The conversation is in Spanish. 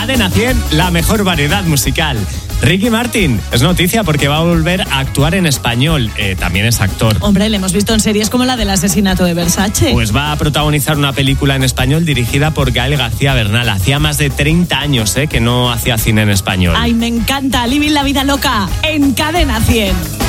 Cadena 100, la mejor variedad musical. Ricky Martin es noticia porque va a volver a actuar en español. También es actor. Hombre, le hemos visto en series como la del asesinato de Versace. Pues va a protagonizar una película en español dirigida por Gael García Bernal. Hacía más de 30 años que no hacía cine en español. Ay, me encanta. Living la vida loca en Cadena 100.